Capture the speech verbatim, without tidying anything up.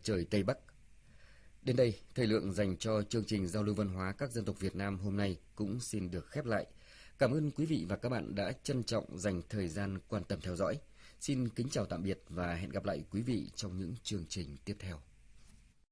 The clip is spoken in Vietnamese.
trời Tây Bắc. Đến đây, thời lượng dành cho chương trình giao lưu văn hóa các dân tộc Việt Nam hôm nay cũng xin được khép lại. Cảm ơn quý vị và các bạn đã trân trọng dành thời gian quan tâm theo dõi. Xin kính chào tạm biệt và hẹn gặp lại quý vị trong những chương trình tiếp theo.